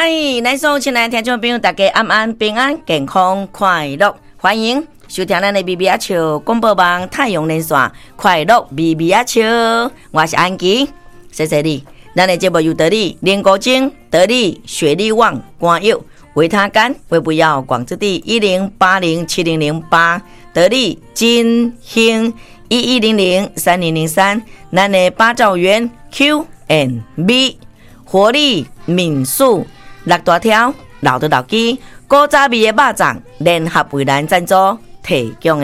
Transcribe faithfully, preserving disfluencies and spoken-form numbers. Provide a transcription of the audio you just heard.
嗨，咱所有亲爱的听众朋友，大家安安平安、健康快乐，欢迎收听咱的咪咪啊笑广播网太阳连线快乐咪咪啊笑，我是安琪，谢谢你。咱的节目由得力连国精、得力雪力旺、光佑、维他干、微不要广之地一零八零七零零八，得力金兴一一零零三零零三，咱的八兆元 Q and B 活力民宿。六大条老的老机古早味的肉粽联合为咱赞助提供的。